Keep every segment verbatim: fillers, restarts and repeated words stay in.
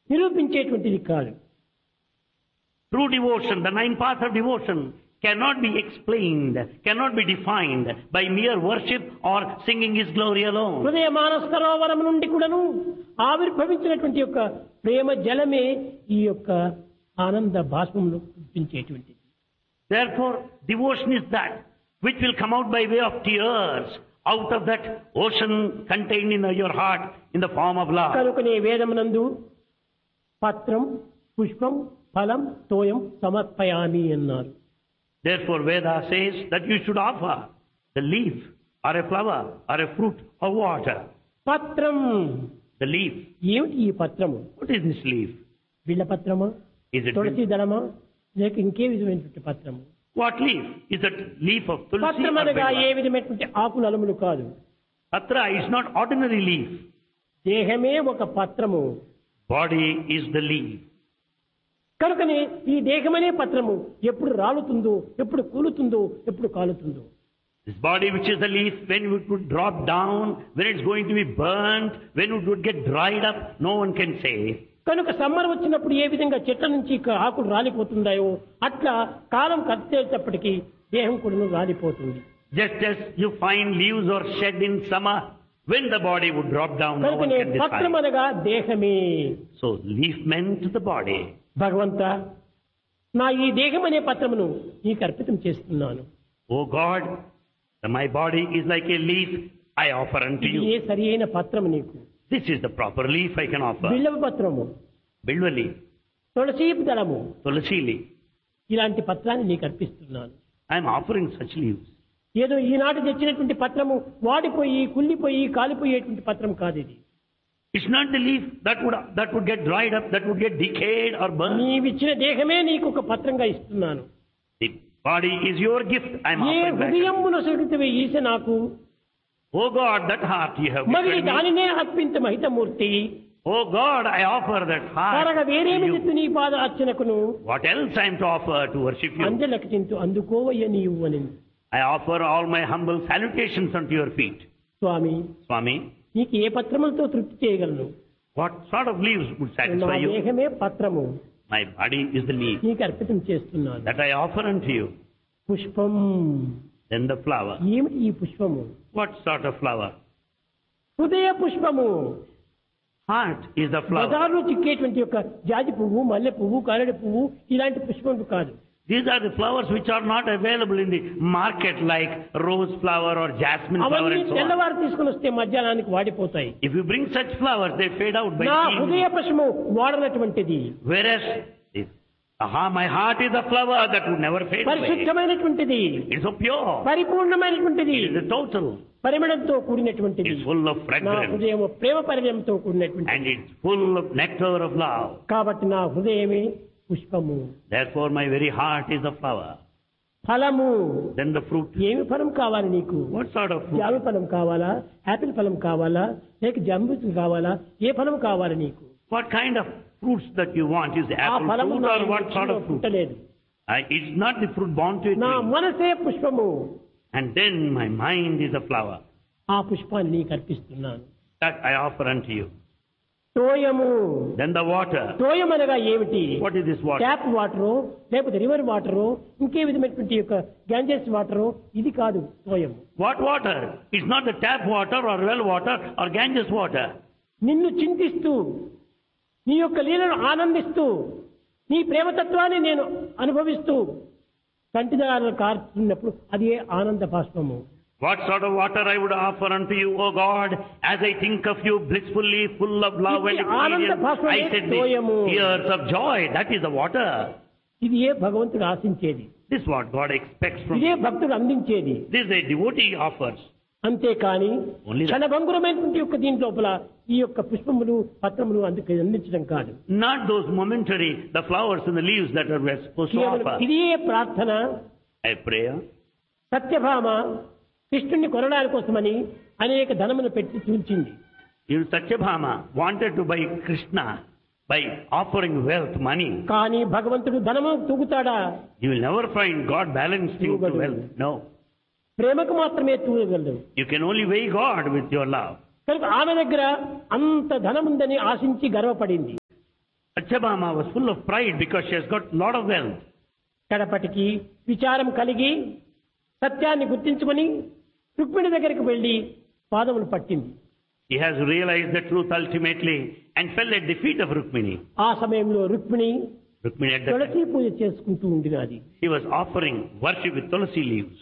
నిరూపించేటువంటిది కాదు. True devotion, the nine paths of devotion, cannot be explained, cannot be defined by mere worship or singing His glory alone. హృదయ మానస సరోవరం నుండి కూడాను ఆవిర్భవించినటువంటి యొక్క ప్రేమ జలమే ఈ యొక్క ఆనంద భాష్పమును పుట్టించేటువంటిది. Therefore, devotion is that which will come out by way of tears out of that ocean contained in your heart in the form of love. కనుకనే వేదమునందు పత్రం, పుష్పం, ఫలం, తోయం సమర్పయామి అన్నారు. Therefore, Veda says that you should offer the leaf or a flower or a fruit or water. పత్రం, The leaf. ఏమిటి ఈ పత్రము? What is this leaf? బిళ్ళ పత్రమా, Is it తులసి దళమా, లేక ఇంకే విధమైనటువంటి పత్రము? what leaf? Is it leaf of tulsi పత్రం or అనగా ఏ bedwa? విధమైనటువంటి ఆకులు అలములు కాదు. Patra is not ordinary leaf. దేహమే ఒక పత్రము. Body is the leaf. కనుకనే ఈ దేహమనే పత్రము ఎప్పుడు రాలుతుందో, ఎప్పుడు కూలుతుందో, ఎప్పుడు కాలుతుందో. This body which is the leaf, when it would drop down, when it's going to be burnt, when it would get dried up, no one can say. కనుక summer వచ్చినప్పుడు ఏ విధంగా చెట్ల నుంచి ఆకులు రాలిపోతుందాయో అట్లా కాలం కట్టేటప్పటికీ దేహం కూడా రాలిపోతుంది. Just as you find leaves are shed in summer, when the body would drop down, no one కనుకనే can పత్రం decide. అనగా దేహమే. So leaf meant the body. భగవంత, నా ఈ దేహం అనే పత్రమును నీకు అర్పితం చేస్తున్నాను. Oh God, my body is like a leaf I offer unto ఇది ఏ you. సరి అయిన పత్రము నీకు? This is the proper leaf I can offer. బిళ్ళవ పత్రము, Bilwa leaf, తులసీపు దళము, tulsi leaf. ఇలాంటి పత్రాన్ని నీకు అర్పిస్తున్నాను. I am offering such leaves. ఏదో ఈనాటి తెచ్చినటువంటి పత్రము వాడిపోయి కుళ్ళిపోయి కాలిపోయేటువంటి పత్రం కాదు ఇది. It's not the leaf that would that would get dried up, that would get decayed or burned. నీవిచ్చిన దేహమే నీకు ఒక పత్రంగా ఇస్తున్నాను. The body is your gift. I am A offering back. హృదయమును సొగితివే ఈశ నాకు, Oh God, that heart you have మరి given me. దానినే అర్పింత మహితమూర్తి. Oh God, I offer that heart కరగ వేరేమి to Dittu you. నీ పాద అర్చనకును What else I am to offer to worship you? అంజలకు Chintu అందుకోవయ్య నీవు అని. I offer all my humble salutations unto your feet. Swamy, Swami, నీకు ఏ పత్రములతో తృప్తి చేయగలను? what sort of leaves would నా satisfy you? దేహమే పత్రము, My body is the leaf నీకు అర్పితం చేస్తున్నాను. that I offer unto you. పుష్పం, Then the flower. ఏమిటి ఈ పుష్పము? What sort of flower? హృదయ పుష్పము. Heart is the flower. బజార్లో చిక్కేటువంటి యొక్క జాజి పువ్వు, మల్లె పువ్వు, కారడి పువ్వు ఇలాంటి పుష్పములు కాదు. These are the flowers which are not available in the market like rose flower or jasmine flower అవన్నీ and so on. తెల్లవారు తీసుకుని వస్తే మధ్యాహ్నానికి వాడిపోతాయి. If you bring such flowers, they fade out by నా evening. హృదయ పుష్పము వాడనటువంటిది, Whereas, if, aha, my heart is a flower that would never fade away. పరిశుద్ధమైనటువంటిది, It's so pure. పరిపూర్ణమైనటువంటిది, It is the total. పరిమళంతో కూడినటువంటిది. It's full of నా fragrance. హృదయం ప్రేమ పరిమళంతో కూడినటువంటిది. And it's full of nectar of love. కాబట్టి నా హృదయమే పుష్పము. Therefore, my very heart is a flower. ఫలము, Then the fruit. ఏమి ఫలం కావాలి నీకు? What sort of fruit? జామ ఫలం కావాలా, యాపిల్ ఫలం కావాలా, లేక జంబూసు కావాలా, ఏ ఫలం కావాలి నీకు? What kind of fruits that you want? Is the ఆ apple ఫలము fruit నా or what sort of fruit? పుట్టలేదు. I, it's not the fruit born to a నా tree. మనసే పుష్పము, And then my mind is a flower. ఆ పుష్పాన్ని నీకు అర్పిస్తున్నాను. That I offer unto you. తోయము, Then the water. తోయం అనగా ఏమిటి? What is this water? Tap water, లేకపోతే రివర్ వాటరు, ఇంకే విధమైనటువంటి యొక్క గ్యాంజెస్ వాటరు, ఇది కాదు తోయము. What water? It's not the tap water or well water or Ganges water. నిన్ను చింతిస్తూ, నీ యొక్క లీలను ఆనందిస్తూ, నీ ప్రేమతత్వాన్ని నేను అనుభవిస్తూ కంటిదారులు కారుతున్నప్పుడు అది ఆనంద బాష్పము. What sort of water I would offer unto you, O God, as I think of you blissfully, full of love and experience. I said the tears of joy, that is the water. ఇది ఏ భగవంతుడు ఆశించేది, This is what God expects from ఇదే you. భక్తుడు అందించేది. This is a devotee offers. అంతేకాని Only that. క్షణభంగురమైనటువంటి యొక్క దీని లోపల ఈ యొక్క పుష్పములు పత్రములు అందుకు అందించడం కాదు. Not those momentary, the flowers and the leaves that are we're supposed to కేవలం offer. ఇదే ప్రార్థన. A prayer. సత్యభామ కృష్ణుణ్ణి కొనడానికి కోసమని అనేక ధనమును పెట్టి చూచింది. Even Satyabhama wanted to buy Krishna by offering wealth, money. కానీ భగవంతుడు ధనము తూగుతాడా? You will never find God balancing to wealth. No. ప్రేమకు మాత్రమే తూగలడు. You can only weigh God with your love. కనుక ఆమె దగ్గర అంత ధనముందని ఆశించి గర్వపడింది. Satyabhama was full of pride because she has got a lot of wealth. కడపటికి విచారం కలిగి సత్యాన్ని గుర్తించుకొని రుక్మిణి దగ్గరికి వెళ్లి పాదములు పట్టింది. He has realized the truth ultimately and fell at the feet of Rukmini. ఆ సమయంలో Rukmini Rukmini at that Tulasi time, పూజ చేసుకుంటూ ఉండినది. he was offering worship with tulsi leaves.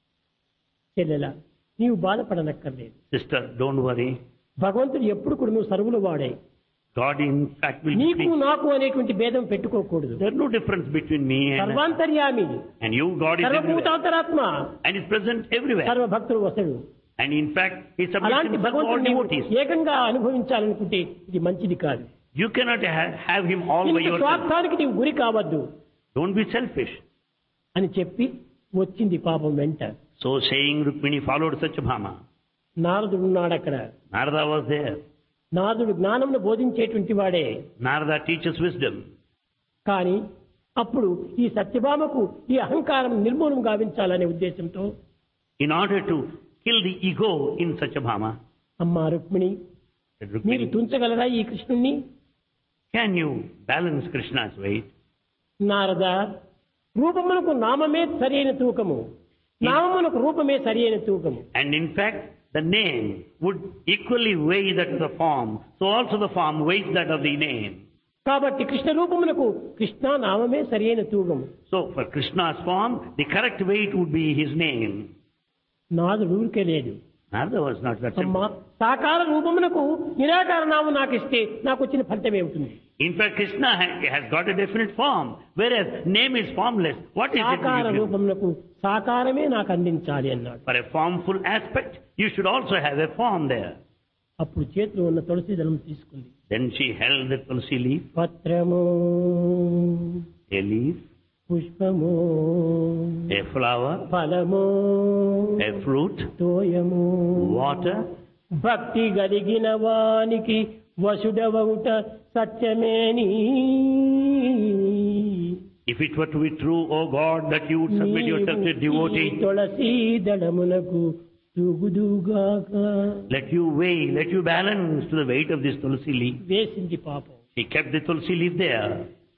చెల్లెల నీవు బాధపడనక్కర్లేదు. Sister, don't worry. భగవంతుడు ఎప్పుడు కూడా నువ్వు సర్వుల వాడే. God in fact will నీకు speak. నాకు అనేటువంటి భేదం పెట్టుకోకూడదు. There is no difference between me and, సర్వాంతర్యామి and you. God is everywhere సర్వభూతాంతరాత్మ and is present everywhere. సర్వ భక్తులు వసడు. And in fact, he submits అలాంటి himself to all భగవంతుని devotees. ఏకంగా అనుభవించాలనుకుంటే ఇది మంచిది కాదు. You cannot ha- have him all by ఇంత yourself. స్వార్థానికి నీవు గురి కావద్దు Don't be selfish. అని చెప్పి వచ్చింది పాపం వెంట. So saying, Rukmini followed Satyabhama. నారదుడు ఉన్నాడు అక్కడ. Narada was there. నారదుడు జ్ఞానంను బోధించేటువంటి వాడే. Narada teaches wisdom. కానీ అప్పుడు ఈ సత్యభామకు ఈ అహంకారం నిర్మూలన గావించాలనే ఉద్దేశంతో In order to kill the ego in Satyabhama, అమ్మా రుక్మిణి said మీరు Rukmini, తుంచగలరా ఈ కృష్ణుణ్ణి? can you balance Krishna's weight? Narada రూపమునకు నామమే సరైన తూకము, నామమునకు రూపమే సరైన తూకము. And in fact, the name would equally weigh that of the form. So also the form weighs that of the name. కాబట్టి కృష్ణ రూపమునకు కృష్ణ నామమే సరైన తూకము. So for Krishna's form, the correct weight would be his name. నాదుడు ఊరికే లేదు. Narada was not that అమ్మా simple. సాకార రూపమునకు నిరాకార నామం నాకు ఇస్తే నాకు వచ్చిన ఫలితం ఏమిటి? In fact, Krishna ha- has got a definite form, whereas name is formless. What is it? సాకార you give? రూపమునకు సాకారమే నాకు అందించాలి అన్నాడు. For a formful aspect, you should also have a form there. అప్పుడు చేతిలో ఉన్న తులసి దళం తీసుకుంది. Then she held the tulsi leaf, పత్రము a leaf, పుష్పము a flower, ఫలము a fruit, తోయము water. భక్తి కలిగిన వానికి వసుడవవుట సత్యమేని. If it were to be true, O God, that you would submit yourself to a devotee, Tulasi దళమునకు తూగుదుగాక. let you weigh, let you balance to the weight of this tulsi leaf. వేసింది పాపం. She kept the tulsi leaf there.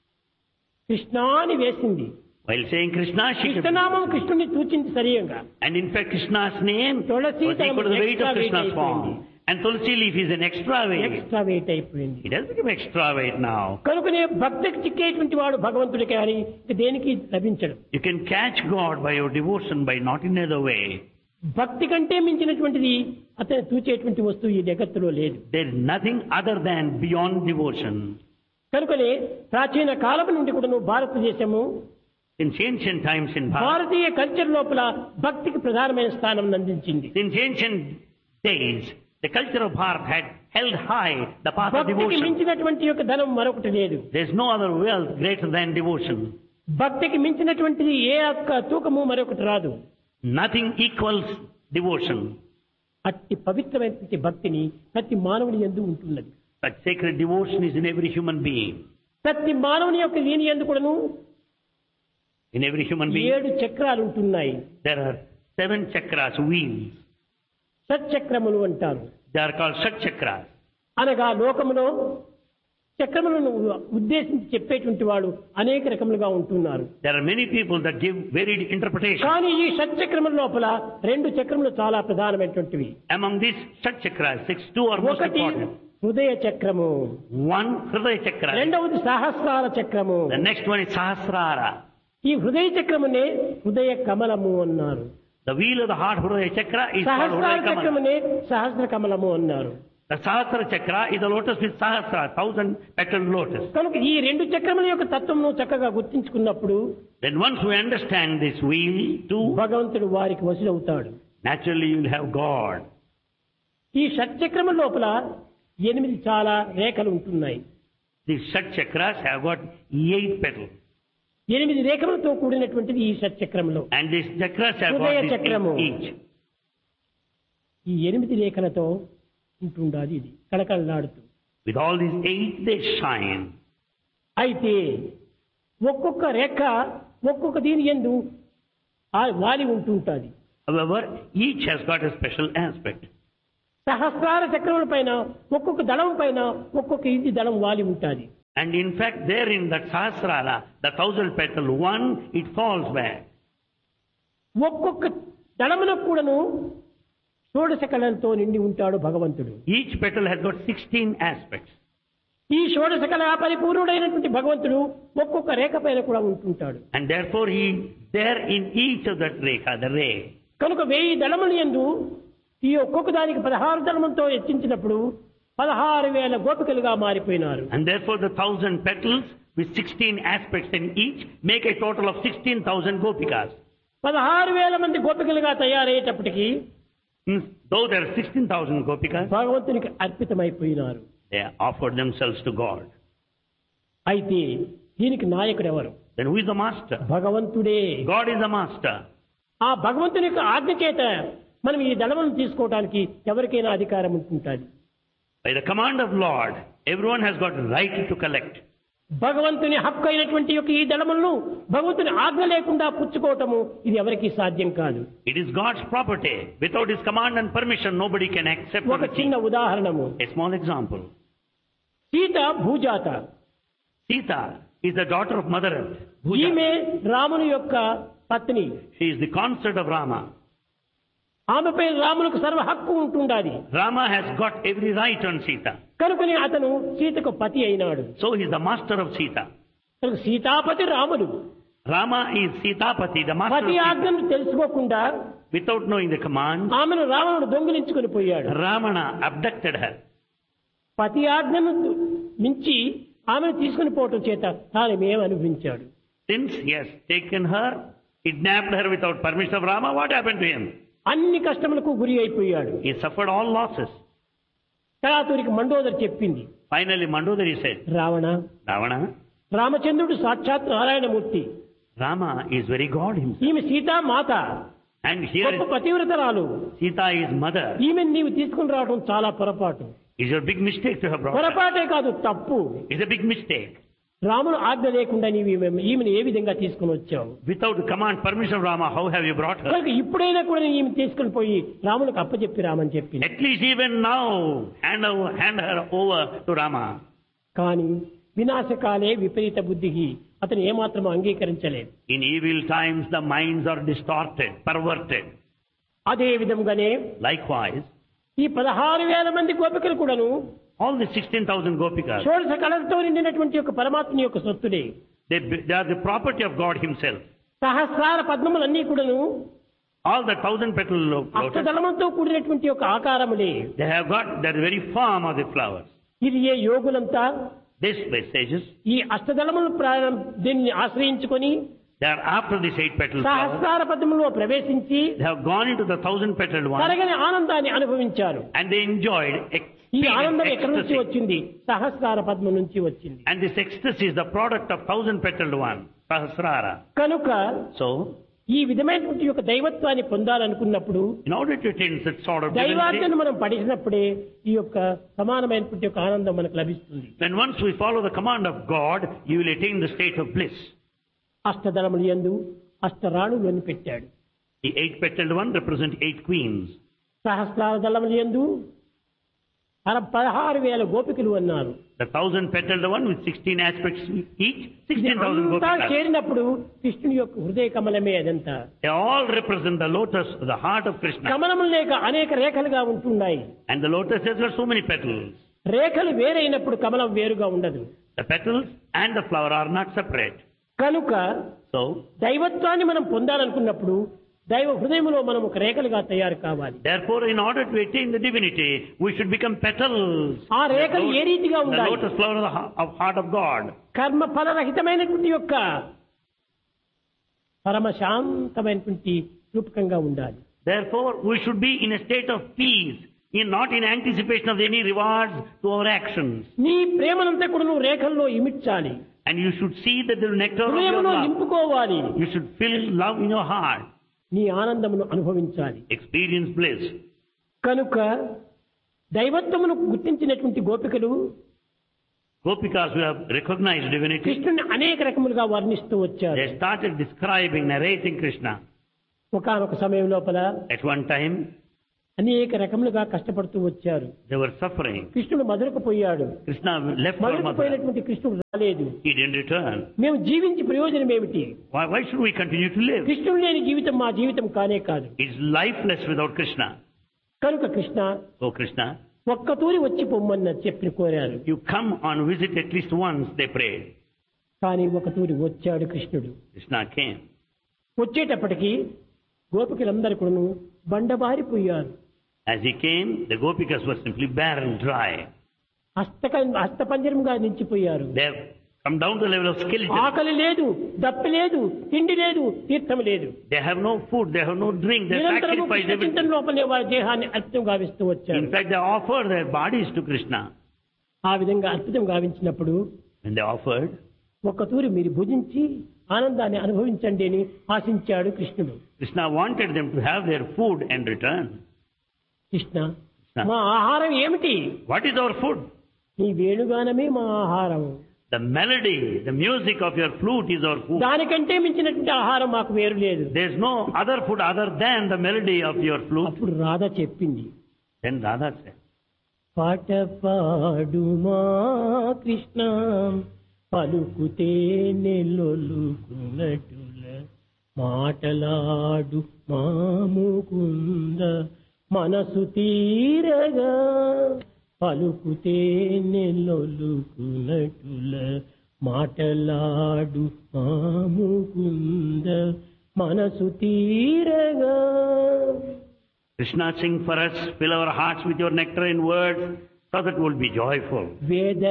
కృష్ణాని వేసింది. While saying Krishna, she kept కృష్ణనామం కృష్ణుని తూచింది సరియంగా. And in fact, Krishna's name was Tulasi equal to the weight of extra weight Krishna's form. అయిపోయింది. And tulsi leaf is an extra weight. Extra wait అయిపోయింది. It has become extra weight now. కనుకనే భక్తికి చిక్కేటువంటి వాడు భగవంతుడి కానీ దేనికి లభించడు. You can catch God by your devotion, by not in other way. భక్తి కంటే మించినటువంటిది అతను తూచేటువంటి వస్తువు ఈ జగత్తులో లేదు. There is nothing other than beyond devotion. కనుకనే ప్రాచీన కాలం నుండి కూడా భారతదేశము Since ancient times in Bharat, Bharatiya culture లోపల భక్తికి ప్రధానమైన స్థానం అందించింది. since ancient days, the culture of Bharat had held high the path of భక్తికి devotion. మించినటువంటి యొక్క ధనం మరొకటి లేదు. There is no other wealth greater than devotion. భక్తికి మించినటువంటిది ఏ యొక్క తూకము మరొకటి రాదు. Nothing equals devotion. అట్టి పవిత్రమైనటువంటి భక్తిని ప్రతి మానవుని యందు ఉంటున్నది. Such sacred devotion is in every human being. ప్రతి మానవుని యొక్క దీని యందు కూడాను In every human being, ఏడు చక్రాలు ఉంటున్నాయి. there are seven chakras, wheels. షట్చక్రములు అంటారు. They are called Shat chakras. అనగా లోకములో చక్రములను ఉద్దేశించి చెప్పేటువంటి వాడు అనేక రకములుగా ఉంటున్నారు. There are many people that give varied interpretations. కానీ ఈ షట్చక్రముల లోపల రెండు చక్రములు చాలా ప్రధానమైనటువంటివి. Among these Shat chakras, six, two are most ఒకటి important. హృదయ చక్రము, One, Hridaya chakra. రెండవది సహస్రాల చక్రము. The next one is Sahasrara. ఈ హృదయ చక్రమునే హృదయ కమలము అన్నారు. The wheel of the heart, Hridaya chakra, is called సహస్రాల Hridaya Kamala. చక్రమునే సహస్ర కమలము అన్నారు. The Sahasra chakra is the lotus with Sahasra, thousand petaled lotus. కనుక ఈ రెండు చక్రముల యొక్క తత్వమును చక్కగా గుర్తించుకున్నప్పుడు Then once we understand this wheel too, భగవంతుడు వారికి వశుడవుతాడు. naturally you will have God. ఈ షట్చక్రముల లోపల ఎనిమిది చాలా రేఖలు ఉంటున్నాయి. These Shat chakras have got eight petals. ఎనిమిది రేఖలతో కూడినటువంటిది ఈ షట్చక్రములో. And these chakras have హృదయ got these చక్రము. eight each. ఈ ఎనిమిది రేఖలతో ఉంటుండాలి ఇది కళకళలాడుతూ. With all these eight, they shine. అయితే ఒక్కొక్క రేఖ ఒక్కొక్క దీని యందు ఆ వాలి ఉంటుంటుంది. However, each has got a special aspect. సహస్రార చక్రముల పైన ఒక్కొక్క దళం పైన ఒక్కొక్క ఇది దళం వాలి ఉంటుంది. And in fact, there in that Sahasrara, the thousand petal one, it falls back. ఒక్కొక్క దళమునకు కూడాను షోడశ కళలతో నిండి ఉంటాడు భగవంతుడు. Each petal has got sixteen aspects. ఈ షోడశ కళ పరిపూర్ణుడైనటువంటి భగవంతుడు ఒక్కొక్క రేఖ పైన కూడా ఉంటుంటాడు. And therefore he there in each of that rekha, the ray. కనుక వెయ్యి దళములు యందు ఈ ఒక్కొక్క దానికి పదహారు దళములతో ఎత్తించినప్పుడు పదహారు వేల గోపికలుగా మారిపోయినారు. And therefore the thousand petals with sixteen aspects in each make a total of sixteen thousand gopikas. పదహారు వేల మంది గోపికలుగా తయారయ్యేటప్పటికి though there are sixteen thousand gopikas, భగవంతునికి అర్పితమైపోయినారు. they offered themselves to God. అయితే దీనికి నాయకుడు ఎవరు? Then who is the master? భగవంతుడే. God is the master. ఆ భగవంతుని యొక్క ఆజ్ఞ చేత మనం ఈ దళములను తీసుకోవడానికి ఎవరికైనా అధికారం ఉంటుంటుంది. By the command of Lord, everyone has got right to collect. భగవంతుని హక్కు అయినటువంటి యొక్క ఈ దళములను భగవంతుని ఆజ్ఞ లేకుండా పుచ్చుకోవటము ఇది ఎవరికీ సాధ్యం కాదు. It is God's property. Without His command and permission, nobody can accept or ఒక చిన్న receive. ఉదాహరణము. A small example. Sita భూజాత. Sita is the daughter of Mother Earth. ఈమె రాముని యొక్క పత్ని. She is the consort of Rama. ఆమెపై రామునికి సర్వ హక్కు ఉంటుండాలి. Rama has got every right on Sita. కనుకని అతను సీతకు పతి అయినాడు. So he is the master of Sita. కనుక సీతాపతి రాముడు. Rama is Sitapati, the master of పతి Sita. ఆజ్ఞను తెలుసుకోకుండా Without knowing the command, ఆమెను రావణుడు దొంగిలించుకుని పోయాడు. Ravana abducted her. పతి ఆజ్ఞను మించి ఆమెను తీసుకుని పోవటం చేత తాను ఏం అనుభవించాడు. Since he has taken her, kidnapped her without permission of Rama, what happened to him? అన్ని కష్టములకు గురి అయిపోయాడు. He suffered all losses. తరాతురికి Mandodari చెప్పింది. Finally, Mandodari said, Ravana, Ravana, రామచంద్రుడు సాక్షాత్ Narayanamurthy. Rama is very God himself. ఈమె సీతా మాత, And here గొప్ప is పతివ్రతరాలు. Sita is mother. ఈమెను నీవు తీసుకుని రావడం చాలా పొరపాటు. It's a big mistake to have brought her. పొరపాటే కాదు, తప్పు. It's a big mistake. రాముడు ఆజ్ఞ లేకుండా నీవు ఈమె- ఈమెను ఏ విధంగా తీసుకుని వచ్చావు? Without the command, permission of Rama, how have you brought her? కనుక ఇప్పుడైనా కూడా ఈమె తీసుకుని పోయి రామునికి అప్పచెప్పి రామని చెప్పింది. At least even now, hand, over, hand her over to Rama. కానీ వినాశకాలే విపరీత బుద్ధికి అతను ఏమాత్రం అంగీకరించలేదు. In evil times, the minds are distorted, perverted. అదే విధంగానే Likewise, ఈ పదహారు వేల మంది గోపికలు కూడాను all the sixteen thousand gopikas, షోడశ కళలతో నిండినటువంటి యొక్క పరమాత్మ యొక్క సొత్తుడే. they, they are the property of God himself. సహస్రార పద్మములన్నీ కూడాను All the thousand petal lo- lotus, అష్టదళములతో కూడినటువంటి యొక్క ఆకారములే. they have got the very form of the flowers. ఇది ఏ యోగులంతా These messages, ఈ అష్టదళములు ప్రాణం దీన్ని ఆశ్రయించుకొని they are after this eight petal flower. సహస్రార పద్మములో ప్రవేశించి They have gone into the thousand petaled one తరగని ఆనందాన్ని అనుభవించారు. and they enjoyed ఈ experience, ఆనందం ఎక్కడి నుంచి ecstasy. వచ్చింది? సహస్రార పద్మం నుంచి వచ్చింది. And this ecstasy is the product of thousand petaled one, Sahasrara. కనుక So, ఈ విధమైనటువంటి యొక్క దైవత్వాన్ని పొందాలనుకున్నప్పుడు in order to attain such sort of divinity, దైవాజ్ఞను మనం పఠించినప్పుడే ఈ యొక్క సమానమైనటువంటి యొక్క ఆనందం మనకు లభిస్తుంది. then once we follow the command of God, you will attain the state of bliss. అష్టదళములు యందు అష్టరాణులు అని పెట్టాడు. The eight petaled one represent eight queens. సహస్రార దళములు యందు అర పదహారు వేల గోపికలు అన్నారు. The thousand petaled one with sixteen aspects each, ఇది sixteen thousand అంతా gopikas. చేరినప్పుడు కృష్ణుని యొక్క హృదయ కమలమే అదంతా. They all represent the lotus, the heart of Krishna. కమలములు లేక అనేక రేఖలుగా ఉంటున్నాయి. And the lotus has got so many petals. రేఖలు వేరైనప్పుడు కమలం వేరుగా ఉండదు. The petals and the flower are not separate. కనుక So, దైవత్వాన్ని మనం పొందాలనుకున్నప్పుడు దైవ హృదయంలో మనం ఒక రేఖలుగా తయారు కావాలి. therefore, in order to attain the divinity, we should become petals. ఆ The రేఖలు ఏ lo- రీతిగా the ఉండాలి? lotus flower of the ha- of heart of God. కర్మ ఫలరహితమైనటువంటి యొక్క పరమ శాంతమైనటువంటి రూపకంగా ఉండాలి. Therefore, we should be in a state of peace, in not in anticipation of any rewards to our actions. నీ ప్రేమనంతా కూడా నువ్వు రేఖల్లో ఇమిడ్చాలి. And you should see that the nectar of your హృదయంలో love. నింపుకోవాలి. You should fill love in your heart. నీ ఆనందమును అనుభవించాలి. Experience bliss. కనుక దైవత్వమును గుర్తించినటువంటి గోపికలు Gopikas who have recognized divinity, కృష్ణుని అనేక రకములుగా వర్ణిస్తూ వచ్చారు. they started describing, narrating Krishna. ఒకానొక సమయం లోపల At one time, అనేక రకములుగా కష్టపడుతూ వచ్చారు. They were suffering. కృష్ణుడు మధురకు పోయాడు. Krishna left for మధురకు Mathura. పోయినటువంటి కృష్ణుడు రాలేదు. He didn't return. మేము జీవించి ప్రయోజనం ఏమిటి? Why, why should we continue to live? కృష్ణుడు లేని జీవితం మా జీవితం కానే కాదు. It's lifeless without Krishna. కనుక కృష్ణ So Krishna, ఒక్క తూరి వచ్చి పొమ్మని చెప్పి కోరారు. you come on visit at least once, they prayed. కానీ ఒక తూరి వచ్చాడు కృష్ణుడు. Krishna came. వచ్చేటప్పటికి గోపికలందరూ కూడాను బండబారిపోయారు. As he came, the gopikas were simply barren, dry. హస్తక హస్తపంజరంగా నిలిచిపోయారు. They have come down to the level of skeleton. ఆకలి లేదు, దప్పి లేదు, తిండి లేదు, తీర్థం లేదు. They have no food, they have no drink, they నిరంతరము sacrifice కృష్ణ చింతన everything. లోపలే వారి దేహాన్ని అర్పితం గావిస్తూ వచ్చారు. In fact, they offer their bodies to Krishna. ఆ విధంగా అర్పితం గావించినప్పుడు When they offered, ఒక్క తూరి మీరు భుజించి ఆనందాన్ని అనుభవించండి అని ఆశించాడు కృష్ణుడు. Krishna wanted them to have their food and return. Krishna, మా ఆహారం ఏమిటి? What is our food? నీ వేణుగానమే మా ఆహారం. The melody, the music of your flute is our food. దానికంటే మించినటువంటి ఆహారం మాకు వేరు లేదు. There is no other food other than the melody of your flute. అప్పుడు రాధ చెప్పింది, Then Radha said, పాట పాడుమా కృష్ణ పలుకుతే నెల్లొలుకునటుల మాటలాడు మాముకుంద మనసు తీరగా పలుకుతే నెల్లొలుకునటుల మాటలాడు మాముకుంద మనసు తీరగా. Krishna, sing for us, fill our hearts with your nectar in words, so that we'll be joyful. వేద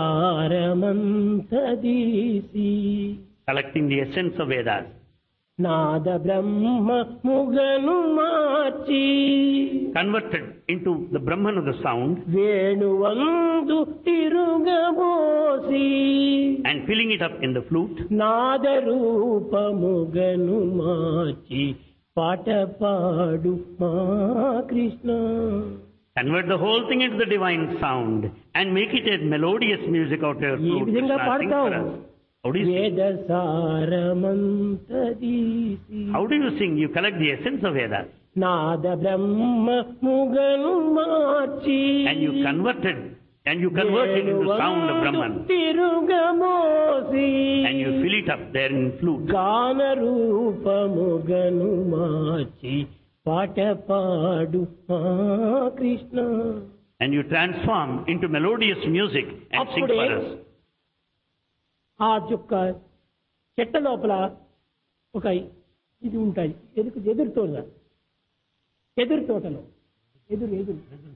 సారమంతదీసి Collecting the essence of Vedas. Nada Brahma ముగను March Converted into the Brahman of the sound వేణువందు తిరుగబోసి and filling it up in the flute. నాద రూపముగను మార్చి పాట పాడు మా Krishna. Convert the whole thing into the divine sound and make it a melodious music out of your ఈ flute. విధంగా Krishna, sing పాడతావు. for us. How do you sing? వేద సారమంతదీసి How do you sing? You collect the essence of Vedas Nada Brahma ముగను March and you convert it and you convert it into sound of Brahman తిరుగమోసి and you fill it up there in flute. గాన రూపముగను మార్చి పాట పాడు మా Krishna. And you transform into melodious music and sing for us. ఆ యొక్క చెట్ట లోపల ఒక ఇది ఉంటుంది, ఎదురు ఎదురు తోట, ఎదురు తోటలో ఎదురు ఎదురు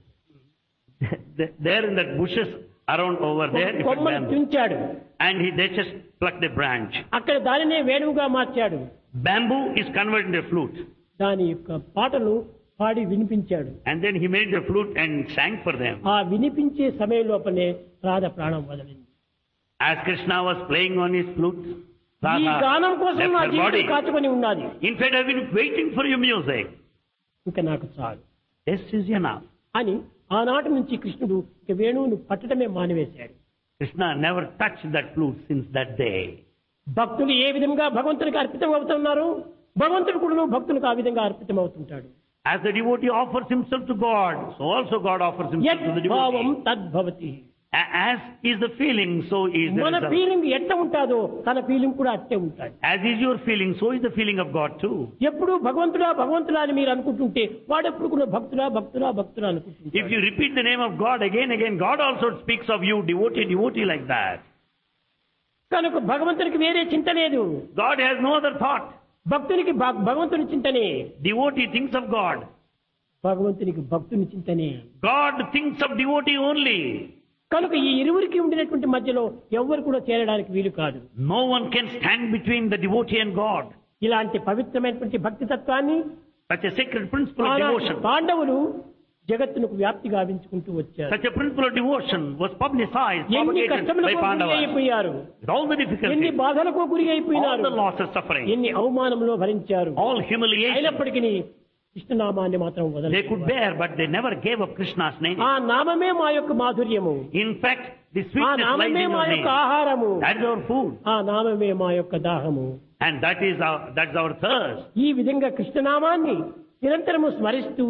There in that bushes around over there, if కొమ్మను bamboo. తుంచాడు. And he, they just plucked a branch. అక్కడ దానినే వేణువుగా మార్చాడు. Bamboo is converted into a flute. దాని యొక్క పాటలు పాడి వినిపించాడు. And then he made the flute and sang for them. ఆ వినిపించే సమయం లోపలే రాధ ప్రాణం వదిలింది. As Krishna was playing on his flute, ఈ గానం Radha కోసం నా left her జీవితం body. కాచుకొని ఉన్నది. In fact, I've been waiting for your music. ఇంకా నాకు చాలు This is enough. అని ఆనాటి నుంచి కృష్ణుడు ఇక వేణువును పట్టడమే మానివేశాడు. Krishna never touched that flute since that day. భక్తులు ఏ విధంగా భగవంతునికి అర్పితం అవుతున్నారు, భగవంతుడు కూడా భక్తులకు ఆ విధంగా అర్పితం అవుతుంటాడు. As the devotee offers himself to God, so also God offers himself to the యద్భావం devotee. తద్భవతి. A- As is the feeling, so is the మన result. ఫీలింగ్ ఎట్ట ఉంటుందో తన ఫీలింగ్ కూడా అట్టే ఉంటుంది. As is your feeling, so is the feeling of God too. ఎప్పుడు భగవంతుడా భగవంతుడా అని మీరు అనుకుంటుంటే వాడెప్పుడు కూడా భక్తుడా భక్తుడా భక్తుడా అనుకుంటుంటాడు. If you repeat the name of God again again, God also speaks of you, devotee, devotee like that. కనుక భగవంతునికి వేరే చింత లేదు. God has no other thought. భక్తునికి భ- భగవంతుని చింతనే, Devotee thinks of God. భగవంతునికి భక్తుని చింతనే. God thinks of devotee only. కనుక ఈ ఇరువురికి ఉండినటువంటి మధ్యలో ఎవ్వరు కూడా చేరడానికి వీలు కాదు. No one can stand between the devotee and God. ఇలాంటి పవిత్రమైనటువంటి భక్తి తత్వాన్ని Such a sacred principle of ఆనాటి devotion. పాండవులు జగత్తునకు వ్యాప్తి గావించుకుంటూ వచ్చారు. Such a principle of devotion was publicized, ఎన్ని propagated by కష్టములకు గురి Pandavas. అయిపోయారు, With all the ఎన్ని difficulties, బాధలకు గురి all అయిపోయినారు, the losses, suffering, ఎన్ని అవమానంలో భరించారు. all humiliation, అయినప్పటికీ కృష్ణనామాన్ని మాత్రం they వదలలేదు. could bear, but they never gave up Krishna's name. ఆ నామమే మా యొక్క మాధుర్యము, In fact, the ఆ sweetness lies నామమే in మా your యొక్క name. ఆహారము, That is our food, ఆ నామమే మా యొక్క దాహము. and that is our that's our thirst. ఈ విధంగా కృష్ణనామాన్ని నిరంతరము స్మరిస్తూ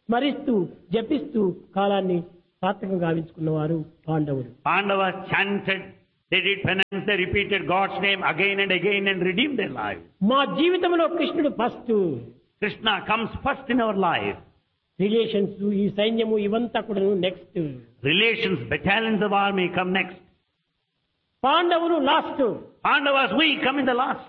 స్మరిస్తూ జపిస్తూ కాలాన్ని సార్థకంగా గావించుకున్నవారు పాండవులు. Pandavas chanted, they did penance, they repeated God's name again and again and redeemed their lives. మా జీవితంలో కృష్ణుడు first. Krishna comes first in our life. Relations, ఈ సైన్యము ఇవంతా కూడా next. Relations, battalions of army come next. పాండవులు last. Pandavas, we come in the last.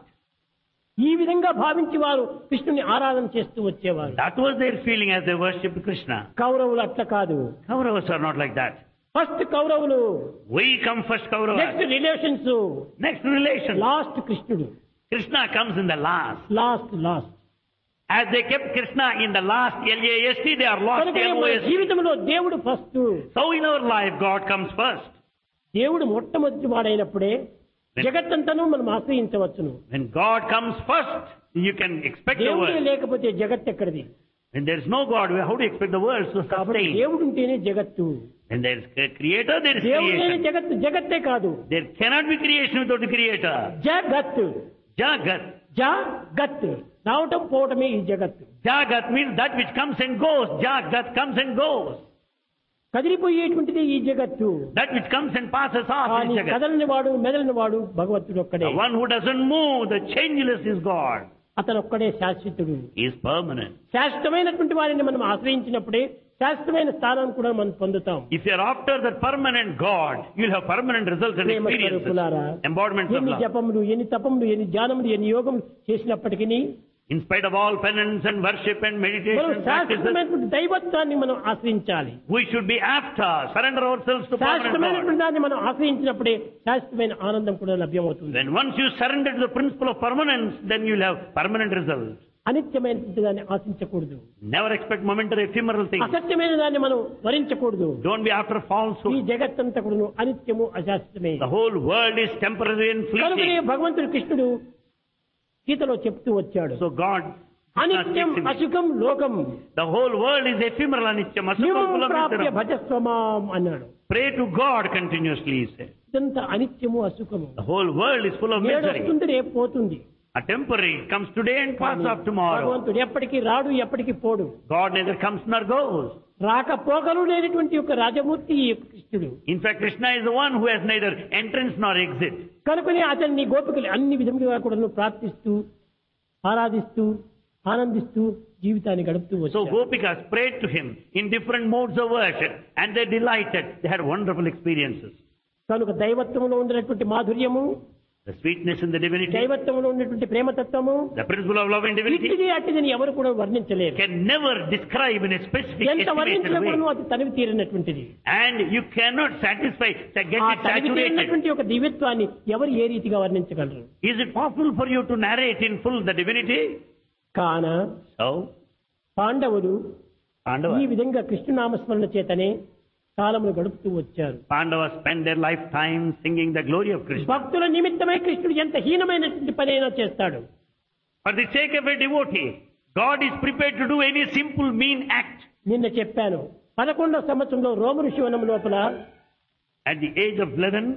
ఈ విధంగా భావించి వారు కృష్ణుని ఆరాధన చేస్తూ వచ్చేవారు. That was their feeling as they worshipped Krishna. కౌరవులు అట్లా కాదు. Kauravas are not like that. First కౌరవులు, We come first Kauravas. Next relations, Next relations. Last కృష్ణుడు. Krishna comes in the last. Last last. As they kept Krishna in the last, L A S T, they are lost, కనుక L O మన S T. జీవితంలో దేవుడు first. So in our life, God comes first. దేవుడు మొట్టమొదటి వాడైనప్పుడే జగత్తంతను మనం ఆశ్రయించవచ్చును. When God comes first, you can expect the దేవుడే world. లేకపోతే జగత్ ఎక్కడిది? When there is no God, how do you expect the world to కాబట్టి sustain? దేవుడు ఉంటేనే జగత్తు. When there is a creator, there is దేవుడు లేని creation. జగత్తు జగత్తే కాదు. There cannot be creation without the creator. జగత్, Jagat. జగత్ రావటం పోవటమే ఈ జగత్తు. Jagat means that which comes and goes. Jagat comes and goes. కదిలిపోయేటువంటిది ఈ జగత్తు. That which comes and passes off కానీ is Jagat. కదలని వాడు మెదలని వాడు భగవంతుడు ఒక్కడే. The one who doesn't move, the changeless is God. అతను ఒక్కడే శాశ్వతుడు. He is permanent. శాశ్వతమైనటువంటి వారిని మనం ఆశ్రయించినప్పుడే శాశ్వతమైన స్థానాన్ని కూడా మనం పొందుతాం. If you are after that permanent God, you will have permanent results and Prema experiences. స్వరూపులారా, Embodiments of ఎన్ని love. జపములు, ఎన్ని తపములు, ఎన్ని ధ్యానములు, ఎన్ని యోగములు చేసినప్పటికీ In spite of all penance and worship and మనం meditation and practices, శాశ్వతమైనటువంటి దైవత్వాన్ని మనం ఆశ్రయించాలి. we should be after, surrender ourselves to permanent God. శాశ్వతమైనటువంటి దాన్ని మనం ఆశ్రయించినప్పుడే శాశ్వతమైన ఆనందం కూడా లభ్యమవుతుంది. Then once you surrender to the principle of permanence, then you will have permanent results. అనిత్యమైనటువంటి దాన్ని ఆశించకూడదు. Never expect momentary ephemeral things. అసత్యమైన దాన్ని మనం వరించకూడదు. Don't be after ఈ falsehood. జగత్తంతా కూడా అనిత్యము అశాశ్వతమే. The whole world is temporary and కనుకనే fleeting. భగవంతుడు కృష్ణుడు గీతలో చెప్తూ వచ్చాడు, So God, అనిత్యం అసుఖం లోకం the whole world is ephemeral, anityam, asukam, నిమం kulam, ప్రాప్య nityaram. భజస్వమాం అన్నాడు. Pray to God continuously, he said. ఇదంతా అనిత్యము అసుఖము. The whole world is full of నేడు misery. వస్తుంది రేపు పోతుంది. A temporary comes today and passes off tomorrow. భగవంతుడు ఎప్పటికీ రాడు, ఎప్పటికీ పోడు. God neither comes nor goes. రాకపోకలు లేనటువంటి యొక్క రాజమూర్తి ఈ యొక్క కృష్ణుడు. In fact, Krishna is the one who has neither entrance nor exit. కనుకనే అతన్ని గోపికలు అన్ని విధములుగా కూడా ప్రార్థిస్తూ ఆరాధిస్తూ ఆనందిస్తూ జీవితాన్ని గడుపుతూ So వచ్చారు. Gopikas prayed to him in different modes of worship and they delighted. They had wonderful experiences. కనుక దైవత్వంలో ఉన్నటువంటి మాధుర్యము, The sweetness in the divinity, దైవత్వంలో ఉన్నటువంటి ప్రేమతత్వము, the principle of love and divinity ఇట్టిది అట్టిదని ఎవరు కూడా వర్ణించలేరు. can never describe in a specific ఎంత estimated వర్ణించినప్పుడు way. అది తనివి తీరినటువంటిది. And you cannot satisfy, get ఆ it తనివి saturated. తీరినటువంటి ఒక దివ్యత్వాన్ని ఎవరు ఏ రీతిగా వర్ణించగలరు? Is it possible for you to narrate in full the divinity? కాన So, పాండవులు ఈ Pandavas, విధంగా కృష్ణనామస్మరణ చేతనే కాలమును గడుపుతూ వచ్చారు. Pandavas spend their lifetime singing the glory of Krishna. భక్తుల నిమిత్తమై కృష్ణుడు ఎంత హీనమైనటువంటి పని అయినా చేస్తాడు. For the sake of a devotee, God is prepared to do any simple, mean act. నిన్న చెప్పాను, పదకొండవ సంవత్సరంలో రోమ ఋషివనం లోపల At the age of eleven,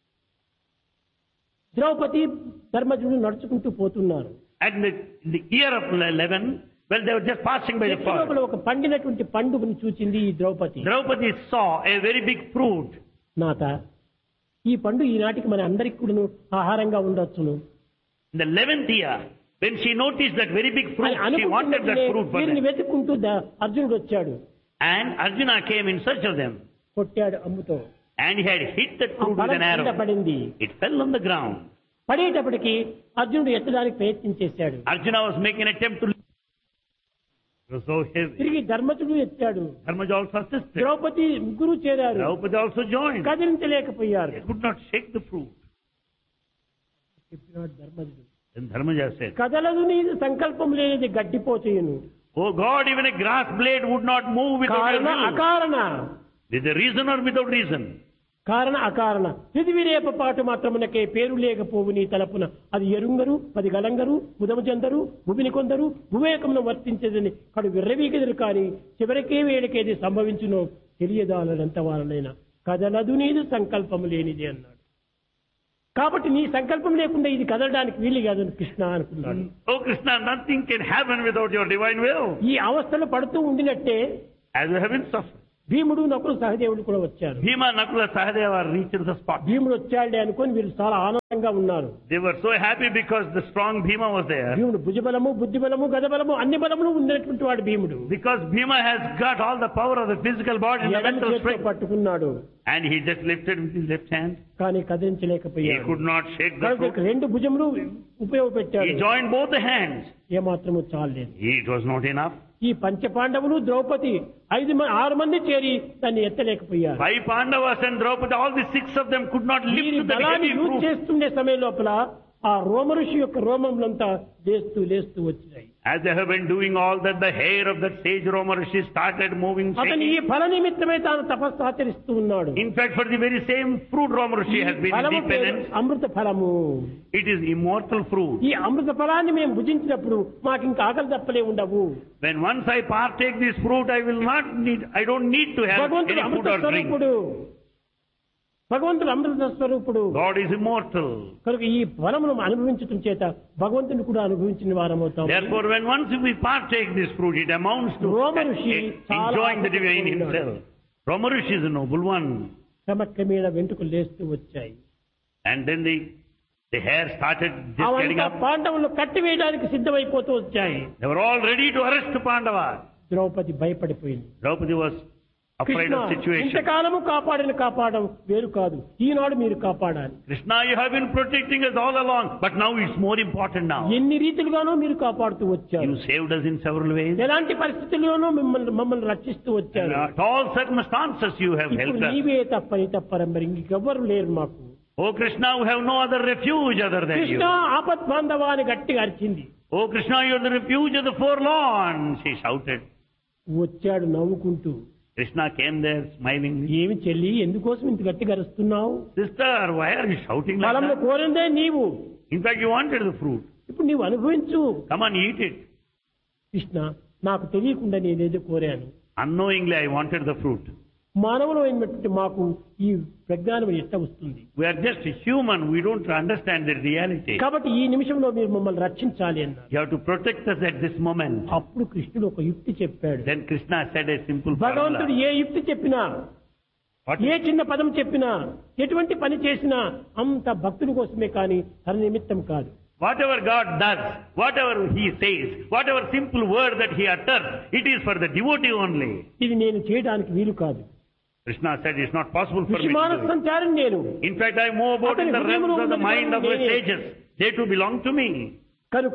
Draupadi ధర్మజుడు నడుచుకుంటూ పోతున్నారు. at the, the year of eleven, well, they were just passing by the చెట్టు లోపల forest. ఒక పండినటువంటి పండుగను చూచింది ఈ Draupadi. Draupadi saw a very big fruit. నాత ఈ పండు ఈనాటికి మన అందరికి కూడా ఆహారంగా ఉండొచ్చును In the eleventh year, when she noticed that very big fruit, అని she wanted that fruit for వీరిని them. వెతుక్కుంటూ ద- అర్జునుడు వచ్చాడు, And Arjuna came in search of them. కొట్టాడు అమ్ముతో. And he had hit that ఆ fruit with ఫలం an కింద arrow. పడింది. It fell on the ground. పడేటప్పటికి అర్జునుడు ఎత్తడానికి ప్రయత్నం చేశాడు. Arjuna was making an attempt to lift. It was so heavy. తిరిగి ధర్మజుడు ఎత్తాడు. Dharmaja also assisted. ద్రౌపది ముగ్గురు చేరారు. Draupadi also joined. కదిలించలేకపోయారు. They could not shake the fruit. చెప్పినాడు ధర్మజుడు, Then Dharmaja said, కదలదు నీది సంకల్పం లేనిది గడ్డిపోచేయును. Oh God, even a grass blade would not move without కారణ a will. అకారణ, With a reason or without reason. కారణ అకారణ పృథివీరేప పాటు మాత్రమునకే పేరు లేకపోవు నీ తలపున అది ఎరుంగరు పది గలంగరు ముదము చెందరు భూమిని కొందరు భూవేకమును వర్తించదని కడు విర్రవీగెదరు కాని చివరికే వేడికేది సంభవించునో తెలియదాలంత వారనైనా కదలదు నీదు సంకల్పము లేనిది అన్నాడు. కాబట్టి నీ సంకల్పం లేకుండా ఇది కదలడానికి వీలు కాదు కృష్ణ అనుకున్నాడు. Oh Krishna, nothing can happen without your divine will. ఈ అవస్థలో పడుతూ ఉండినట్టే As you have been suffering, భీముడు నకులు సహదేవుడు కూడా వచ్చారు. Bhima, Nakula, Sahadeva reached the spot. భీముడు వచ్చాడే అనుకొని వీళ్ళు చాలా ఆనందంగా ఉన్నారు. They were so happy because the strong Bhima was there. భీముడు భుజబలము, బుద్ధిబలము, గదబలము అన్ని బలములు ఉన్నటువంటి వాడు భీముడు. Because Bhima has got all the power of the physical body and the mental strength. పట్టుకున్నాడు. And he just lifted with his left hand. కానీ He కదిలించలేకపోయాడు. could not shake the fruit. రెండు భుజములు ఉపయోగపెట్టాడు. He joined both the hands. ఏమాత్రము చాలలేదు. It was not enough. ఈ పంచపాండవులు ద్రౌపది ఐదు మ- ఆరు మంది చేరి దాన్ని ఎత్తలేకపోయారు. Five Pandavas and Draupadi, all the six of them could not lift వీరి the బలాన్ని heavy యూజ్ fruit. చేస్తుండే సమయం లోపల ఆ రోమఋషి యొక్క రోమములంతా లేస్తూ లేస్తూ వచ్చినాయి. As they have been doing all that, the hair of that sage Romarshi started moving. అతను ఈ shaking. ఫల నిమిత్తమే తాను తపస్సు ఆచరిస్తూ ఉన్నాడు. In fact, for the very same fruit Romarshi has been in ఫలము deep పేరు penance. అమృత ఫలము. It is immortal fruit. ఈ అమృత ఫలాన్ని మేము భుజించినప్పుడు మాకు ఇంకా ఆకలి తప్పలే ఉండవు. When once I partake this fruit, I will not need, I don't need to have భగవంతుడు any Amrutha food or drink. స్వరూపుడు. భగవంతుడు అమృత స్వరూపుడు. God is immortal. కనుక ఈ ఫలమును అనుభవించటం చేత భగవంతుని కూడా అనుభవించిన వారమవుతాం. Therefore, when once we partake this fruit, it amounts to రోమఋషి చాలా enjoying the divine ఆసక్తిగా himself. Romarshi is a noble one. క్రమక్రమేణ వెంట్రుకలు లేస్తూ వచ్చాయి. And then the, the hair started just getting అవంతా up. పాండవులు కట్టివేయడానికి సిద్ధమైపోతూ వచ్చాయి. They were all ready to arrest Pandava. Draupadi భయపడిపోయింది. Draupadi was afraid Krishna of situation. ఇంతకాలము కాపాడిన కాపాడడం వేరు కాదు, ఈనాడు మీరు కాపాడాలి. Krishna, you have been protecting us all along, but now it's more important now. ఎన్ని రీతిలుగానో మీరు కాపాడుతూ వచ్చారు. You saved us in several ways. ఎలాంటి పరిస్థితుల్లోనూ మిమ్మల్ని మమ్మల్ని రక్షిస్తూ And వచ్చారు. at all circumstances you have ఇప్పుడు helped us. నీవే తప్పని తప్పరం మరి ఇంకెవ్వరు లేరు మాకు. Oh Krishna, we have no other refuge other than Krishna you. ఆపత్ బాంధవా అని గట్టిగా అరిచింది. Oh Krishna, you are the refuge of the forlorn, she shouted. వచ్చాడు నవ్వుకుంటూ. Krishna came there smiling. ఏమి చెల్లి ఎందుకోసం ఇంత గట్టిగా అరుస్తున్నావు? Sister, why are you shouting like ఫలంలో that? కోరిందే నీవు, In fact, you wanted the fruit. ఇప్పుడు నీవు అనుభవించు. Come on, eat it. Krishna నాకు తెలియకుండా నేనేదో కోరాను. Unknowingly, I wanted the fruit. మానవులు అయినటువంటి మాకు ఈ ప్రజ్ఞానం ఎట్లా వస్తుంది? We are just human. We don't understand the reality. కాబట్టి ఈ నిమిషంలో మీరు మమ్మల్ని రక్షించాలి అన్నారు. You have to protect us at this moment. అప్పుడు కృష్ణుడు ఒక యుక్తి చెప్పాడు. Then Krishna said a simple భగవంతుడు formula. ఏ యుక్తి చెప్పినా, What ఏ చిన్న పదం చెప్పినా, ఎటువంటి పని చేసినా అంత భక్తుడి కోసమే కానీ తన నిమిత్తం కాదు. Whatever God does, whatever He says, whatever simple word that He utters, it is for the devotee only. ఇది నేను చేయడానికి వీలు కాదు. Krishna said it's not possible for me విషమాన to do it. సంచారం నేను. In fact, I move about in the realms of the mind of the sages. They too belong to me. కనుక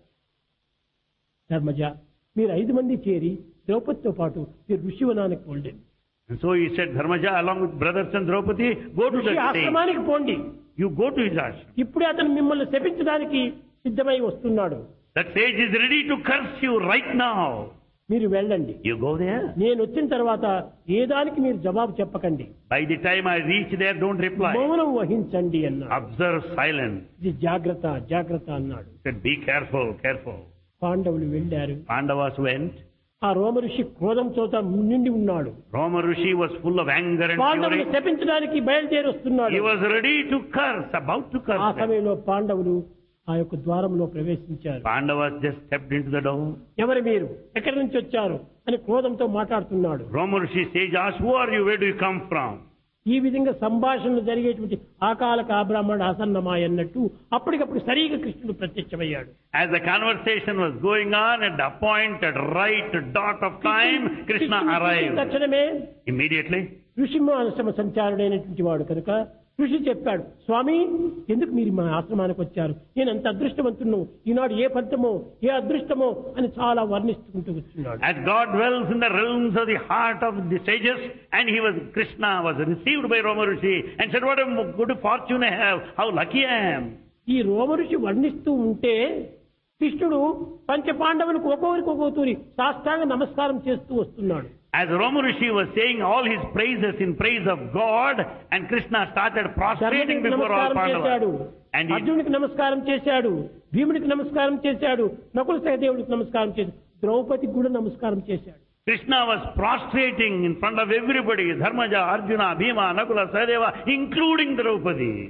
ధర్మజ మీరు ఐదు మంది చేరి ద్రౌపదితో పాటు మీరు ఋషివనానికి పోండి. And so he said, Dharmaja, along with brothers and Draupadi, go to ఋషి that stage. ఆశ్రమానికి పోండి. You go to his ashram. ఇప్పుడే అతను మిమ్మల్ని శపించడానికి సిద్ధమై వస్తున్నాడు. That sage is ready to curse you right now. మీరు వెళ్ళండి. You go there. నేను వచ్చిన తర్వాత ఏ దానికి మీరు జవాబు చెప్పకండి. By the time I reach there, don't reply. మౌనం వహించండి అన్నాడు. Observe silence. ఇది జాగ్రత్త జాగ్రత్త అన్నాడు. He said, be careful, careful. పాండవులు వెళ్ళారు. Pandavas went. ఆ రోమఋషి క్రోధం చోట నిండి ఉన్నాడు. Roma Rishi was full of anger and పాండవులు fury. శపించడానికి బయలుదేరి వస్తున్నాడు. He was ready to curse, about to curse ఆ them. సమయంలో పాండవులు ఆ యొక్క ద్వారంలో ప్రవేశించారు. Pandavas just stepped into the door. ఎవరు మీరు, ఎక్కడి నుంచి వచ్చారు అని క్రోధంతో మాట్లాడుతున్నాడు. Roma Rishi sage asked, who are you, where do you come from? ఈ విధంగా సంభాషణలు జరిగేటువంటి ఆకాలక ఆబ్రాహ్మణ ఆసన్నమాయ అన్నట్టు అప్పటికప్పుడు సరిగా కృష్ణుడు ప్రత్యక్షమయ్యాడు. As the conversation was going on, at the appointed right dot of time, Krishna arrived. తక్షణమే Immediately, ఋషిమాశ్రమ సంచారుడైనటువంటి వాడు కనుక ఋషి చెప్పాడు, స్వామి ఎందుకు మీరు మా ఆశ్రమానికి వచ్చారు? నేను అంత అదృష్టవంతును, ఈనాడు ఏ ఫలితమో ఏ అదృష్టమో అని చాలా వర్ణిస్తుంటూ వచ్చినాడు. as God dwells in the realms of the heart of the sages, and he was, Krishna was received by Roma Rishi and said, what a good fortune I have, how lucky I am. ఈ రోమఋషి వర్ణిస్తూ ఉంటే కృష్ణుడు పంచపాండవులకు ఒక్కొక్కరికి ఒక్కొక్కరి సాష్టాంగ నమస్కారం చేస్తూ వస్తున్నాడు. As Roma Rishi was saying all his praises in praise of God, and Krishna started prostrating ధర్ముడికి before all నమస్కారం చేశాడు, Pandavas. And he, అర్జునుడికి నమస్కారం చేశాడు, భీముడికి నమస్కారం చేశాడు, నకుల సహదేవుడికి నమస్కారం చేశాడు, ద్రౌపదికి కూడా నమస్కారం చేశాడు. Krishna was prostrating in front of everybody, Dharmaja, Arjuna, Bhima, Nakula, Sahadeva, including Draupadi.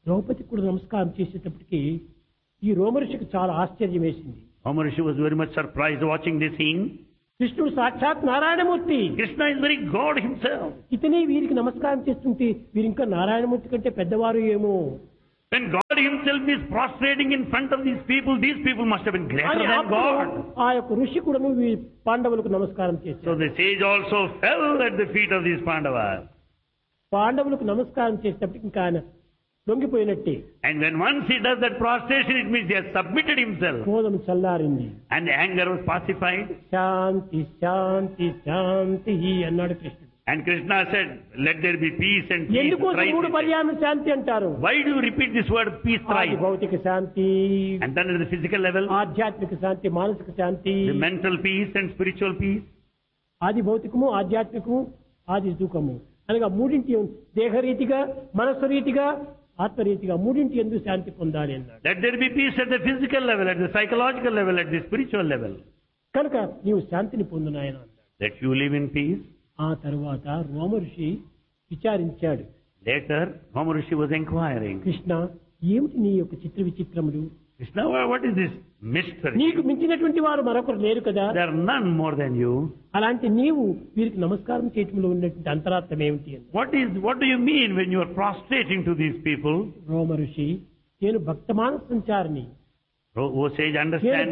Draupadi కూడా నమస్కారం చేసేటప్పటికి ఈ రోమఋషికి చాలా ఆశ్చర్యం వేసింది. Romarushi was very much surprised watching this scene. కృష్ణుడు సాక్షాత్ Narayanamurthy. Krishna is very God himself. ఇతనే వీరికి నమస్కారం చేస్తుంటే వీరు ఇంకా నారాయణమూర్తి కంటే పెద్దవారు ఏమో. When God himself is prostrating in front of these people, these people must have been greater than God. ఆ యొక్క ఋషి కూడా పాండవులకు నమస్కారం చేశాడు. So the sage also fell at the feet of these Pandavas. పాండవులకు నమస్కారం చేసేటప్పటికి ఇంకా ఆయన లొంగిపోయినట్టే. And when once he does that prostration, it means he has submitted himself. క్రోధం చల్లారింది. And the anger was pacified. శాంతి శాంతి శాంతి అన్నాడు కృష్ణుడు. And Krishna said, let there be peace and peace. ఎందుకోసం మూడు పర్యాయం శాంతి అంటారు? Why do you repeat this word peace thrice? భౌతిక శాంతి, and then at the physical level, ఆధ్యాత్మిక శాంతి, మానసిక శాంతి, the mental peace and spiritual peace. ఆది భౌతికము, ఆధ్యాత్మికము, ఆది సుఖము అనగా మూడింటి దేహరీతిగా, మనస్సు రీతిగా, ఆత్మరీతిగా మూడింటి ఎందుకు శాంతి పొందాలి అన్నాడు. Let there be peace at the physical level, at the psychological level, at the spiritual level. కనుక నీవు శాంతిని పొందునాయన అన్నాడు. That you live in peace. ఆ తర్వాత రోమఋషి విచారించాడు. Later, Romarushi was inquiring. Krishna, ఏమిటి నీ యొక్క చిత్ర విచిత్రములు? Krishna, what is this mystery? నీకు మించినటువంటి వారు మరొకరు లేరు కదా. There are none more than you. అలాంటి నీవు వీరికి నమస్కారం చేయటంలో ఉన్నటువంటి అంతరార్థం ఏమిటి అని. What is? What do you mean when you are prostrating to these people? రోమఋషి, నేను భక్తమాన సంచారిని. O sage, understand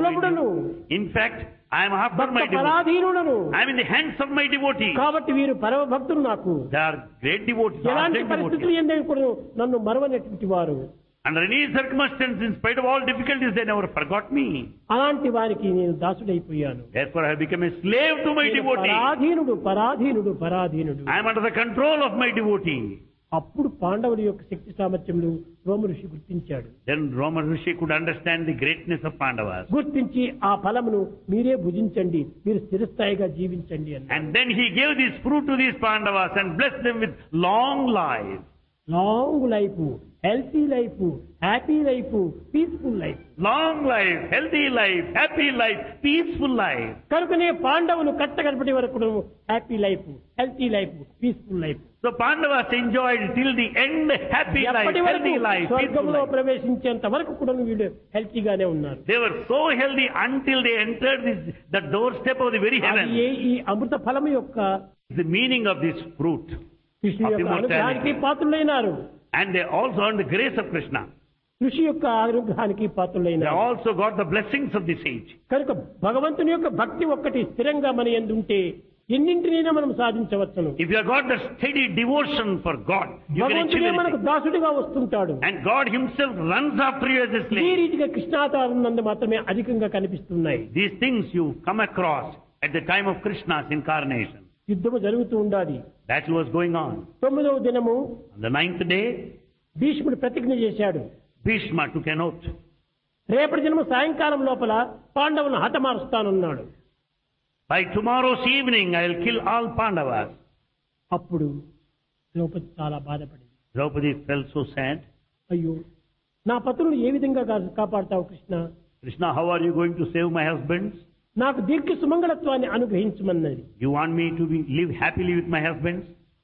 that. In fact, I am after my devotee. I am in the hands of my devotee. కాబట్టి వీరు పరమ భక్తులు నాకు. They are great devotees. ఎలాంటి పరిస్థితులు ఎందు నన్ను మరవనటువంటి వారు. Under any circumstance, in spite of all difficulties, they never forgot me. అలాంటి వారికి నేను దాసుడైపోయాను. Therefore, I have become a slave to my devotee. పరాధీనుడు పరాధీనుడు పరాధీనుడు. I am under the control of my devotee. అప్పుడు పాండవుల యొక్క శక్తి సామర్థ్యములు రోమఋషి గుర్తించాడు. Then Romarushi could understand the greatness of Pandavas. గుర్తించి ఆ ఫలమును మీరే భుజించండి, మీరు స్థిరస్థాయిగా జీవించండి అన్నాడు. And then he gave this fruit to these Pandavas and blessed them with long life. Long life, healthy life, happy life, peaceful life. Long life, healthy life, happy life, peaceful life. కనుకనే పాండవులు కట్టకడపటి వరకు happy life, healthy life, peaceful life. So Pandavas enjoyed till the end happy life, healthy life, peaceful life. ప్రవేశించేంత వరకు కూడా వీళ్ళు హెల్తీగానే ఉన్నారు. They were so healthy until they entered this, the doorstep of the very heaven. ఈ అమృత ఫలము యొక్క the meaning of this fruit. Krishna యొక్క అనుగ్రహానికి పాత్రులైనారు. And they also earned the grace of Krishna. కృషి యొక్క అనుగ్రహానికి పాత్రులైనారు. They also got the blessings of the sage. కనుక భగవంతుని యొక్క భక్తి ఒక్కటి స్థిరంగా మన యందు ఉంటే ఎన్నింటినైనా మనం సాధించవచ్చును. If you have got the steady devotion for God, you can achieve anything. మనకు దాసుడిగా వస్తుంటాడు. And God himself runs after you as a slave. ఈ రీతిగా కృష్ణావతారం నందు మాత్రమే అధికంగా కనిపిస్తున్నాయి. These things you come across at the time of Krishna's incarnation. యుద్ధము జరుగుతూ ఉండాలి. Battle was going on. తొమ్మిదవ దినము On the ninth day, భీష్ముడు ప్రతిజ్ఞ చేశాడు. Bhishma took an oath. రేపటి దినము సాయంకాలం లోపల పాండవులను హతమారుస్తానన్నాడు. By tomorrow's evening, I will kill all Pandavas. అప్పుడు ద్రౌపది చాలా బాధపడింది. Draupadi felt so sad. అయ్యో, నా పతులను ఏ విధంగా కాపాడతావు Krishna? Krishna, how are you going to save my husbands? నాకు దీర్ఘ సుమంగళత్వాన్ని అనుగ్రహించమన్నది. You want me to be, live happily with my husbands?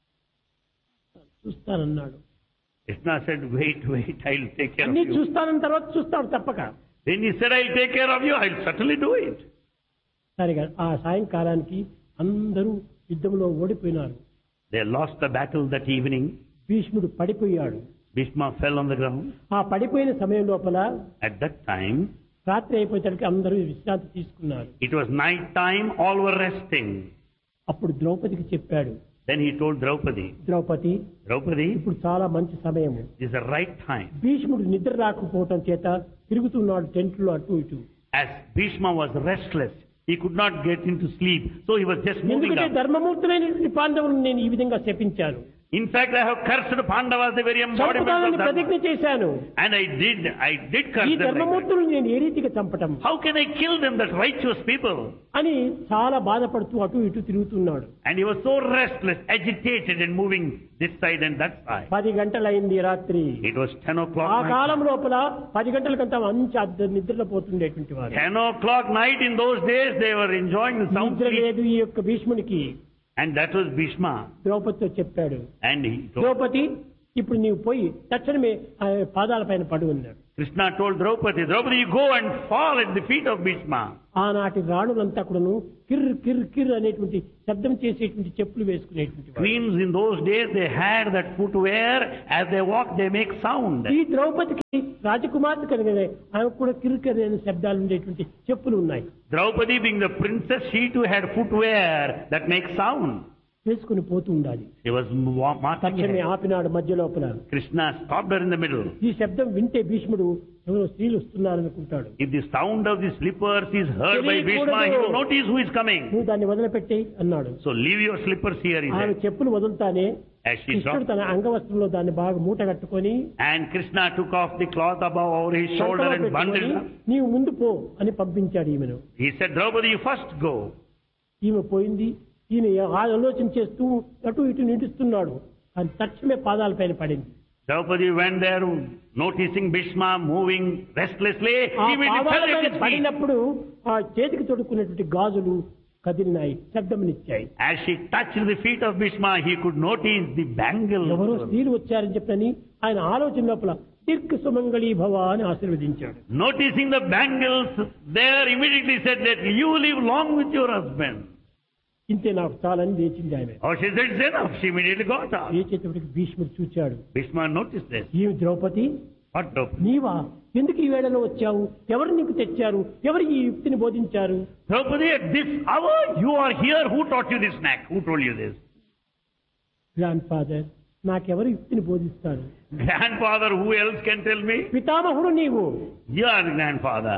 చూస్తానన్నాడు. Krishna said, wait, wait, I'll take care of అన్ని you. చూస్తానన్న తర్వాత చూస్తాడు తప్పక. Then he said, I'll take care of you, I'll certainly do it. సరిగా ఆ సాయంకాలానికి అందరూ యుద్ధంలో ఓడిపోయినారు. They lost the battle that evening. భీష్ముడు పడిపోయాడు. Bhishma fell on the ground. ఆ పడిపోయిన సమయం లోపల At that time, రాత్రి అయిపోయేసరికి అందరూ విశ్రాంతి తీసుకున్నారు. it was night time, all were resting. అప్పుడు ద్రౌపదికి చెప్పాడు. Then he told Draupadi, Draupadi, Draupadi, ఇప్పుడు చాలా మంచి సమయం. this is the right time. భీష్ముడు నిద్ర రాకపోవటం చేత తిరుగుతున్నాడు టెంట్లో అటు ఇటు. As Bhishma was restless, he could not get into sleep, so he was just moving ఎందుకంటే up. ధర్మమూర్తులైన పాండవులను నేను ఈ విధంగా శపించాను. In fact, I have cursed Pandavas, the very embodiment of ప్రతిజ్ఞ Dharma. చేశాను. And I did, I did curse ఈ them like that. ధర్మమూర్తులను నేను ఏ రీతిగా చంపటం? How can I kill them, that righteous people? అని చాలా బాధపడుతూ అటు ఇటు తిరుగుతున్నాడు. And he was so restless, agitated and moving this side and that side. పది గంటలైంది రాత్రి. It was ten o'clock ఆ night. కాలం లోపల పది గంటలకంతా మంచి అద్దె నిద్రలో పోతుండేటువంటి వారు. ten o'clock night in those days, they were enjoying the sound నిద్ర sleep. లేదు ఈ యొక్క భీష్మునికి. And that was Bhishma. ద్రౌపదితో చెప్పాడు. And he told, ద్రౌపది, ఇప్పుడు నీవు పోయి తక్షణమే ఆ పాదాల పైన పడు ఉన్నాడు. Krishna told Draupadi, Draupadi, you go and fall at the feet of Bhishma. ఆనాటి రాణులంతా కూడాను కిర్ కిర్ కిర్ అనేటువంటి శబ్దం చేసేటువంటి చెప్పులు వేసుకునేటువంటి వారు. Queens in those days, they had that footwear. As they walk, they make sound. ఈ ద్రౌపదికి రాజకుమార్తె కనుగనే ఆమె కూడా కిర్ కిర్ అనే శబ్దాలు ఉండేటువంటి చెప్పులు ఉన్నాయి. Draupadi, being the princess, she too had footwear that makes sound. వేసుకుని పోతూ ఉండాలి. She was marching తక్షణమే ahead. ఆపినాడు మధ్య లోపల. Krishna stopped her in the middle. ఈ శబ్దం వింటే భీష్ముడు ఎవరో స్త్రీలు వస్తున్నారనుకుంటాడు. If the sound of the slippers is heard by Bhishma, he will notice who is coming. నువ్వు దాన్ని వదిలిపెట్టి అన్నాడు. So leave your slippers here, he ఆమె said. చెప్పులు వదులుతానే As she కృష్ణుడు dropped, తన అంగవస్త్రంలో దాన్ని బాగా మూట కట్టుకొని and Krishna took off the cloth above over his shoulder and bundled it up. నీవు ముందు పో అని పంపించాడు ఈమెను. He said, Draupadi, you first go. ఈమె పోయింది. ఈయన ఆలోచన చేస్తూ అటు ఇటు నిడుస్తున్నాడు. కానీ తక్షణమే పాదాలపైన పడింది. Draupadi went there, noticing Bhishma moving restlessly. ఆ He immediately fell at పాదాలపైన his feet. పడినప్పుడు ఆ చేతికి తొడుక్కున్నటువంటి గాజులు కదిలినాయి, శబ్దమునిచ్చాయి. As she touched the feet of Bhishma, he could notice the bangle. ఎవరో స్త్రీలు వచ్చారని చెప్పని ఆయన ఆలోచన లోపల దీర్ఘ సుమంగళీ భవ అని ఆశీర్వదించాడు. Noticing the bangles there, immediately said that you live long with your husband. ఇంతే నాకు చాలని లేచింది ఆమె. Oh, she said, it's enough. She immediately got up. లేచేటప్పటికి భీష్ముడు చూచాడు. Bhishma noticed this. ఈ ద్రౌపది What Draupadi? నీవా ఎందుకు ఈ వేళలో వచ్చావు? ఎవరు నీకు తెచ్చారు? ఎవరు ఈ యుక్తిని బోధించారు? Draupadi, at this hour you are here. Who taught you this knack? Who told you this? Grand father, నాకెవరు యుక్తిని బోధిస్తారు? Grandfather, who else can tell me? పితామహుడు నీవు. You are the grandfather.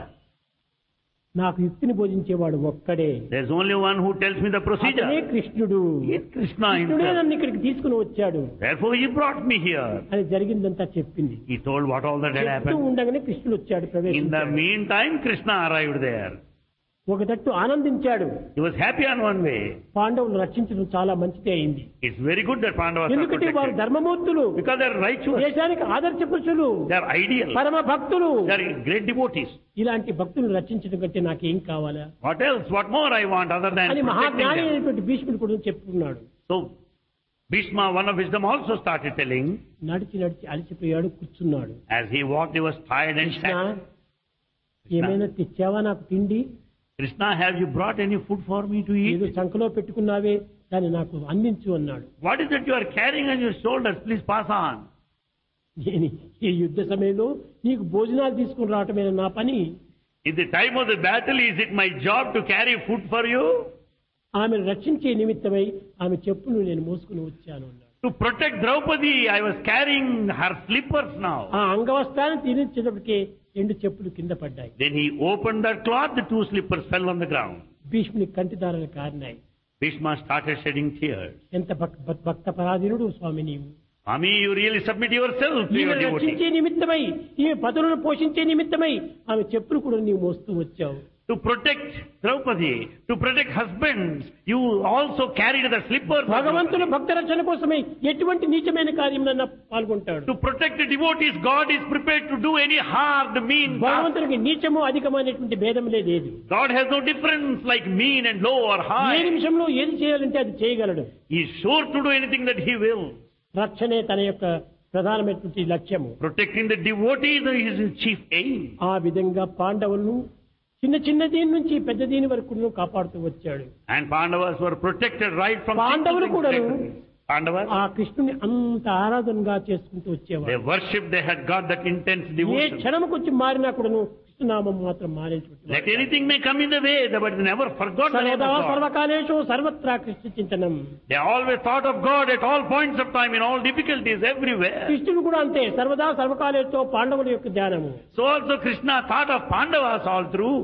నాకు యుక్తిని బోధించేవాడు ఒక్కడే. There's only one who tells me the procedure. అతనే కృష్ణుడు. He is Krishna కృష్ణుడే himself. నన్ను ఇక్కడికి తీసుకుని వచ్చాడు Therefore he brought me here. అని జరిగిందంతా చెప్పింది. He told what all that had చెప్తూ happened. ఉండగానే కృష్ణుడు వచ్చాడు, In the ప్రవేశించాడు. meantime, Krishna arrived there. ఒక తట్టు ఆనందించాడు. He was happy on one way. పాండవులు రక్షించడం చాలా మంచిదే అయింది. It's very good that Pandavas are ఎందుకంటే వారు protected. ధర్మమూర్తులు, Because they are righteous. దేశానికి ఆదర్శ పురుషులు, They are ideal. పరమ భక్తులు. They are great devotees. ఇలాంటి భక్తులను రక్షించడం కంటే నాకేం కావాలా What else? What more I want other than అని protecting మహాజ్ఞాని them? అయినటువంటి భీష్ముడు కూడా చెప్పుకున్నాడు. So, Bhishma, one of wisdom, also started telling. నడిచి నడిచి అలసిపోయాడు, కూర్చున్నాడు. As he walked, he was tired and Krishna, sat. ఏమైనా తెచ్చావా నాకు తిండి? Krishna, have you brought any food for me to ఏదో eat? సంకలో పెట్టుకున్నావే దాన్ని నాకు అందించు అన్నాడు. What is it you are carrying on your shoulders? Please pass on. నేను ఈ యుద్ధ సమయంలో నీకు భోజనాలు తీసుకుని రావటమేనా నా పని? In the time of the battle, is it my job to carry food for you? ఆమెను రక్షించే నిమిత్తమై ఆమె చెప్పును నేను మోసుకుని వచ్చాను అన్నాడు. To protect Draupadi, I was carrying her slippers now. ఆ అంగవస్త్రాన్ని తీరించేటప్పటికే రెండు చెప్పులు కింద పడ్డాయి. Then he opened that cloth, the two slippers fell on the ground. భీష్ముని కంటిదారులు కారినాయి. Bhishma started shedding tears. ఎంత భక్- భక్- భక్త పరాధీనుడు స్వామి నీవు. Swami, you really submit yourself to ఈమె your రక్షించే devotee. నిమిత్తమై, ఈమె పదులను పోషించే నిమిత్తమై ఆమె చెప్పులు కూడా నీవు మోస్తూ వచ్చావు. To protect Draupadi, to protect husbands, you also carried the slippers. of భగవంతుని Draupadi. భక్త రక్షణ కోసమై ఎటువంటి నీచమైన కార్యం పాల్గొంటాడు. To protect the devotees, God is prepared to do any hard, mean task. భగవంతునికి నీచము అధికమైనటువంటి భేదములే లేదు. God has no difference like mean and low or A high. నిమిషంలో ఏది చేయాలంటే అది చేయగలడు. He is sure to do anything that he will. రక్షణే తన యొక్క ప్రధానమైనటువంటి లక్ష్యము. Protecting the devotees is his chief aim. ఆ విధంగా పాండవులను చిన్న చిన్న దీని నుంచి పెద్ద దీని వరకు కాపాడుతూ వచ్చాడు. And Pandavas were protected right from పాండవులు simple కూడాను things. Pandavas, ఆ కృష్ణుని అంత ఆరాధనగా చేసుకుంటూ they వచ్చేవారు. worshipped, they had got that intense A devotion. క్షణముకు వచ్చి మారినా కూడాను కృష్ణనామం మాత్రం మానేటువంటి Let anything may come in the way, but they never forgot the name సర్వదా of God. సర్వకాలేషు సర్వత్రా Krishna చింతనం. They always thought of God at all points of time, in all difficulties, everywhere. కృష్ణుడు కూడా అంతే, సర్వదా సర్వకాలేతో పాండవుల యొక్క ధ్యానము. So also Krishna thought of Pandavas all through.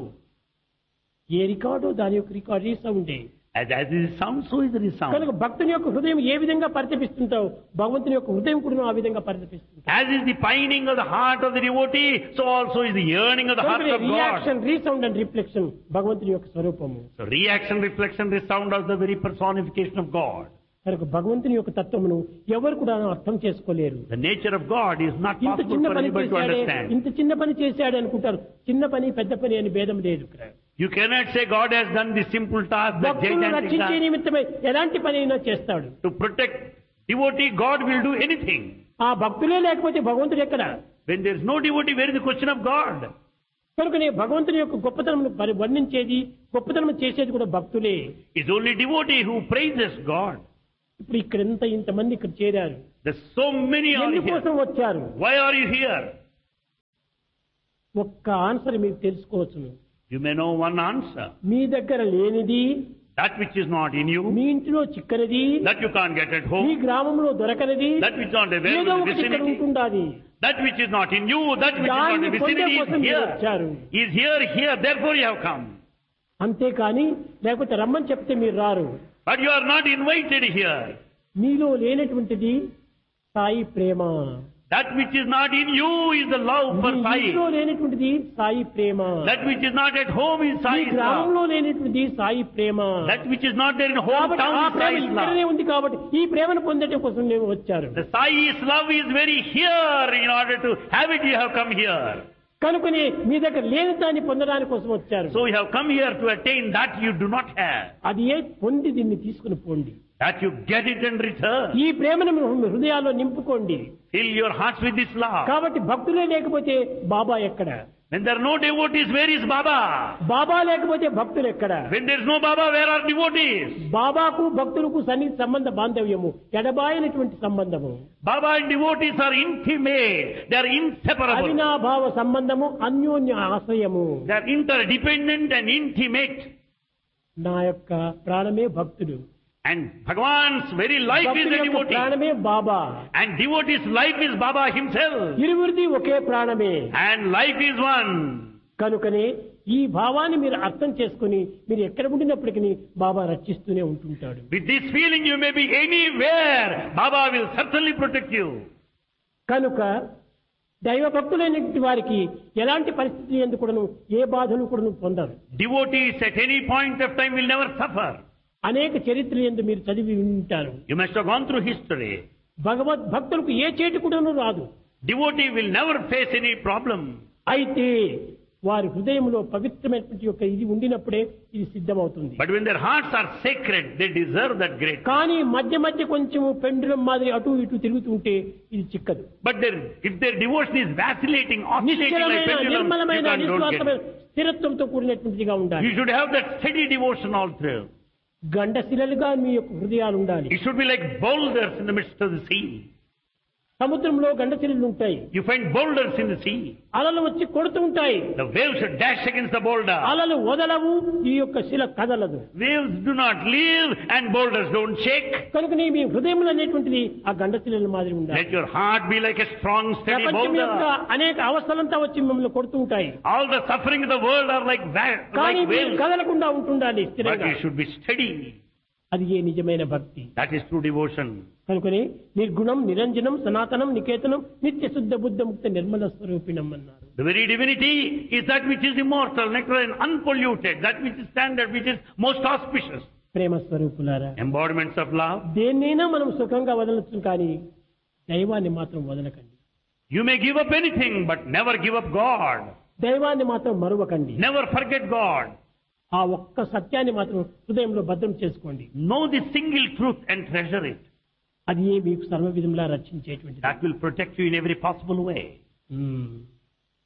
A record దాని యొక్క రికార్డు ఈ సౌండే. As, as is sound, so is the sound. కనుక భక్తుని యొక్క హృదయం ఏ విధంగా పరితపిస్తుంటావు, భగవంతుని యొక్క హృదయం కూడా ఆ విధంగా పరితపిస్తుంది. As is the pining of the heart of the devotee, so also is the yearning of the heart of God. Reaction, resound and reflection భగవంతుని యొక్క స్వరూపము. So reaction, reflection, resound are the very personification of God. కనుక భగవంతుని యొక్క తత్వమును ఎవరు కూడా అర్థం చేసుకోలేరు. The nature of God is not ఇంత possible చిన్న for పని anybody to చేశాడే, understand. ఇంత చిన్న పని చేశాడు అనుకుంటారు. చిన్న పని పెద్ద పని అని భేదం లేదు ఇక్కడ. You cannot say God has done this simple task, that భక్తులను gigantic రక్షించే task. నిమిత్తమై ఎలాంటి పని అయినా చేస్తాడు. To protect devotee, God will do anything. ఆ భక్తులే లేకపోతే భగవంతుడు ఎక్కడ? When there is no devotee, where is the question of God? కనుకనే భగవంతుని యొక్క గొప్పతనం వర్ణించేది, గొప్పతనం చేసేది కూడా భక్తులే. It's only devotee who praises God. ఇప్పుడు ఇక్కడ ఇంత ఇంతమంది ఇక్కడ చేరారు. There's so many are ఎందుకోసం here. వచ్చారు? Why are you here? ఒక్క ఆన్సర్ మీరు తెలుసుకోవచ్చును. You may know one answer. మీ దగ్గర లేనిది, That which is not in you, మీ ఇంటిలో చిక్కనిది, that you can't get at me home, గ్రామంలో దొరకనిది, that which is not ఏదో available in the ఒకటి ఇక్కడ vicinity, ఉంటుండాలి. that which is not in you, that which is not in the దాన్ని పొందే vicinity కోసం is మీరు here. వచ్చారు. Is here, here, therefore you have come. అంతేకాని లేకపోతే రమ్మని చెప్తే మీరు రారు. But you are not invited here. మీలో లేనటువంటిది సాయి ప్రేమ. That which is not in you is the love for Sai. మీలో లేనటువంటిది సాయి ప్రేమ. That which is not at home is me Sai's love. గ్రామంలో లేనటువంటిది సాయి ప్రేమ. That which is not there in కాబట్టి hometown ఆ is Prema Sai's ఇక్కడనే love. ఉంది కాబట్టి ఈ ప్రేమను పొందడం కోసం నేను వచ్చారు. The Sai's love is very here. In order to have it, you have come here. కనుకని మీ దగ్గర లేని దాన్ని పొందడానికి కోసం వచ్చారు. So you have come here to attain that you do not have. అది ఏ పొంది దీన్ని తీసుకుని పోండి. That you get it in return. ఈ ప్రేమను మీ హృదయాల్లో నింపుకోండి. Fill your hearts with this love. కాబట్టి భక్తులే లేకపోతే బాబా ఎక్కడ? When there are no devotees, where is Baba? బాబా లేకపోతే భక్తులు ఎక్కడ? When there is no Baba, where are devotees? బాబాకు భక్తులకు సన్నిహిత సంబంధ బాంధవ్యము, ఎడబాయనటువంటి సంబంధము. Baba and devotees are intimate. They are inseparable. అవినాభావ సంబంధము, అన్యోన్య ఆశ్రయము. They are interdependent and intimate. నా యొక్క ప్రాణమే భక్తుడు. And Bhagavan's very life is భక్తుడి a యొక్క devotee. ప్రాణమే బాబా. And devotee's life is Baba himself. ఇరువురిది ఒకే ప్రాణమే. And life is one. కనుకనే ఈ భావాన్ని మీరు అర్థం చేసుకుని మీరు ఎక్కడ ఉండినప్పటికీ బాబా రక్షిస్తూనే ఉంటుంటాడు. With this feeling you may be anywhere. Baba will certainly protect you. కనుక దైవ భక్తులైనటువంటి వారికి ఎలాంటి పరిస్థితి ఎందుకు కూడాను ఏ బాధలు కూడాను పొందరు. Devotees at any point of time will never suffer. అనేక చరిత్రలు ఎందు మీరు చదివి ఉంటారు. You must have gone through history. భగవద్ భక్తులకు ఏ చేటు కూడాను రాదు. Devotee will never face any problem. అయితే వారి హృదయంలో పవిత్రమైనటువంటి యొక్క ఇది ఉండినప్పుడే ఇది సిద్ధమవుతుంది. But when their hearts are sacred, they deserve that great. కానీ మధ్య మధ్య కొంచెం పెండులం మాదిరి అటు ఇటు తిరుగుతుంటే ఇది చిక్కదు. But their, if their devotion is vacillating, oscillating like నిశ్చలమైన pendulum, you నిర్మలమైన can't don't get నిస్వార్థమైన it. స్థిరత్వంతో కూడినటువంటిదిగా ఉండాలి. You should have that steady devotion all through. గండశిలలుగా మీ యొక్క హృదయాలు ఉండాలి. It should be like boulders in the midst of the sea. సముద్రంలో గండశిలలు ఉంటాయి. You find boulders in the sea. అలలు వచ్చి కొడుతూ ఉంటాయి. The waves should dash against the boulder. అలలు వదలవు, ఈ యొక్క శిల కదలదు. Waves do not leave and boulders don't shake. కనుక మీ హృదయంలో అనేటువంటిది ఆ గండశిలల మాదిరి ఉండాలి. Let your heart be like a strong, steady ప్రపంచం యొక్క boulder. అనేక అవస్థలంతా వచ్చి మిమ్మల్ని కొడుతూ ఉంటాయి. All the suffering of the world are like, wa- కానీ like మీరు waves. కదలకుండా ఉంటుండాలి But స్థిరంగా. you should be steady. అది ఏ నిజమైన భక్తి. That is true devotion. కనుకనే నిర్గుణం, నిరంజనం, సనాతనం, నికేతనం, నిత్య శుద్ధ బుద్ధ ముక్త నిర్మల స్వరూపిణం అన్నారు. The very divinity is that which is immortal, nectar and unpolluted, that which is standard, which is most auspicious. ప్రేమ స్వరూపులారా, Embodiments of love. దేన్నైనా మనం సుఖంగా వదలొచ్చు, కానీ దైవాన్ని మాత్రం వదలకండి. You may give up anything, but never give up God. దైవాన్ని మాత్రం మరువకండి. Never forget God. ఆ ఒక్క సత్యాన్ని మాత్రం హృదయంలో భద్రం చేసుకోండి. Know this single truth and treasure it. అది ఏ మీకు సర్వ విధంలా రక్షించేటువంటిది. That will protect you in every possible way. Hmm.